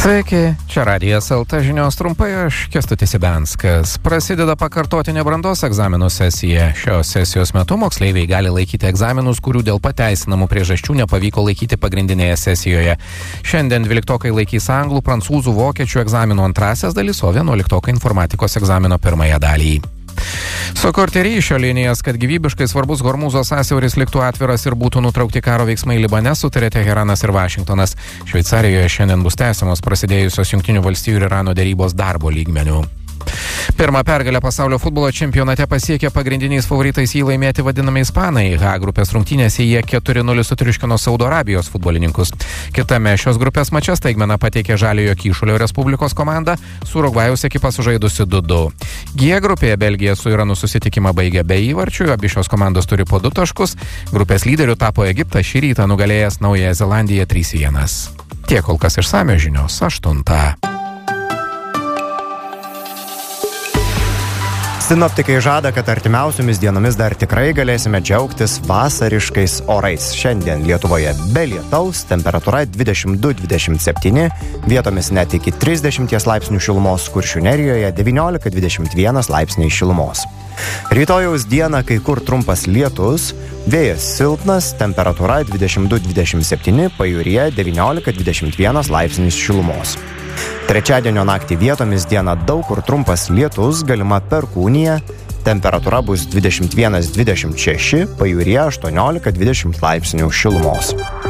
Sveiki, čia Radijas LT žinios trumpai, aš Kęstutis Ibenskas. Prasideda pakartotinė brandos egzaminų sesija. Šios sesijos metu moksleiviai gali laikyti egzaminus, kurių dėl pateisinamų priežasčių nepavyko laikyti pagrindinėje sesijoje. Šiandien 12-okai laikys anglų, prancūzų, vokiečių egzaminų antrasias dalis, o 11-okai informatikos egzamino pirmąją dalį. Sukurti ryšio linijas, kad gyvybiškai svarbus Hormūzo sąsiauris liktų atviras ir būtų nutraukti karo veiksmai Libane, sutarė Teheranas ir Vašingtonas. Šveicarijoje šiandien bus tęsiamos prasidėjusios Jungtinių valstijų ir Irano derybos darbo lygmenių. Pirmą pergalę pasaulio futbolo čempionate pasiekė pagrindiniais favoritais jį laimėti vadinami ispanai. H grupės rungtynėse jie 4-0 sutriuškino Saudo Arabijos futbolininkus. Kitame šios grupės mače staigmeną pateikė Žaliojo Kyšulio Respublikos komanda, su Urugvajaus ekipa sužaidusi 2-2. G grupėje Belgija su Iranu susitikimą baigė be įvarčių, abi šios komandos turi po 2 taškus. Grupės lyderiu tapo Egiptas, šį rytą nugalėjęs Naująją Zelandiją 3-1. Tiek kol kas išsamios žinios 8. Sinoptikai žada, kad artimiausiomis dienomis dar tikrai galėsime džiaugtis vasariškais orais. Šiandien Lietuvoje be lietaus, temperatūra 22-27, vietomis net iki 30 laipsnių šilumos, Kuršių Nerijoje 19-21 laipsniai šilumos. Rytojaus dieną kai kur trumpas lietus, vėjas silpnas, temperatūra 22-27, pajūryje 19-21 laipsnis šilumos. Trečiadienio naktį vietomis dieną daug kur trumpas lietus, galima perkūnija, temperatūra bus 21-26, pajūryje 18-20 laipsnių šilumos.